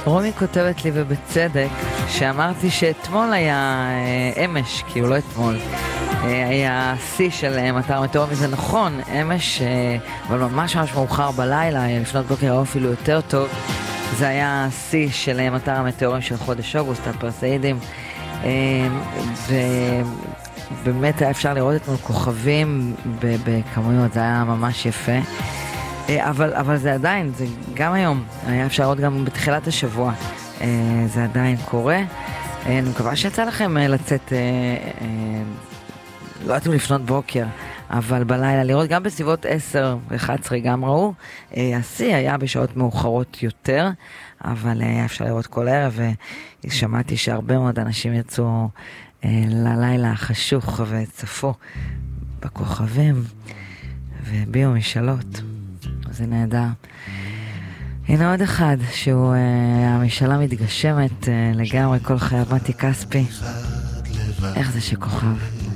רומי כותבת לי ובצדק שאמרתי שאתמול היה אמש, כאילו לא אתמול, היה שיא של מטר מטאורים, זה נכון, אמש, אבל ממש ממש מאוחר בלילה, לפנות בוקר או אפילו יותר טוב, זה היה שיא של מטר המטאורים של חודש אוגוסט, הפרסאידים, ובאמת היה אפשר לראות את כוכבים בכמויות, זה היה ממש יפה. אבל זה עדיין, זה גם היום, היה אפשר לראות גם בתחילת השבוע, זה עדיין קורה. אני מקווה שיצא לכם לצאת, לא יודעת אם לפנות בוקר, אבל בלילה לראות גם בסביבות 10 ו-11 גם ראו, השיא היה בשעות מאוחרות יותר, אבל היה אפשר לראות כל ערב, ושמעתי שהרבה מאוד אנשים יצאו ללילה החשוך וצפו בכוכבים וביום משאלות. זה נהדר. הנה עוד אחד שהוא המשאלה מתגשמת לגמרי כל חיי. מתי כספי, איך זה שכוכב